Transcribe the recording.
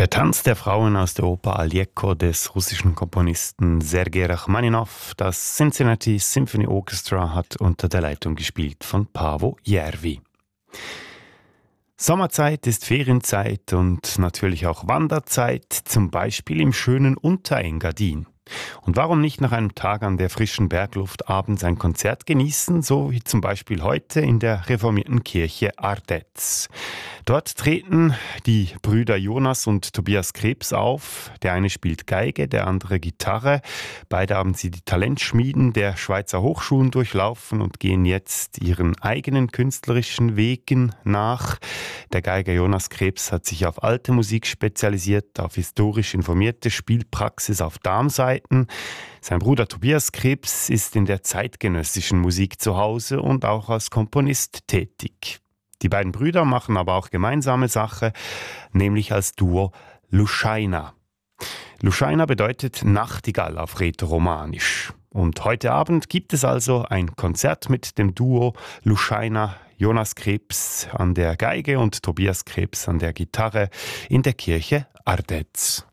Der Tanz der Frauen aus der Oper Aljeko des russischen Komponisten Sergei Rachmaninow, das Cincinnati Symphony Orchestra, hat unter der Leitung gespielt von Paavo Järvi. Sommerzeit ist Ferienzeit und natürlich auch Wanderzeit, zum Beispiel im schönen Unterengadin. Und warum nicht nach einem Tag an der frischen Bergluft abends ein Konzert genießen, so wie zum Beispiel heute in der reformierten Kirche Ardez. Dort treten die Brüder Jonas und Tobias Krebs auf. Der eine spielt Geige, der andere Gitarre. Beide haben sie die Talentschmieden der Schweizer Hochschulen durchlaufen und gehen jetzt ihren eigenen künstlerischen Wegen nach. Der Geiger Jonas Krebs hat sich auf alte Musik spezialisiert, auf historisch informierte Spielpraxis auf Darmsaiten. Sein Bruder Tobias Krebs ist in der zeitgenössischen Musik zu Hause und auch als Komponist tätig. Die beiden Brüder machen aber auch gemeinsame Sache, nämlich als Duo Lushaina. Lushaina bedeutet Nachtigall auf Rätoromanisch. Und heute Abend gibt es also ein Konzert mit dem Duo Lushaina, Jonas Krebs an der Geige und Tobias Krebs an der Gitarre in der Kirche Ardez.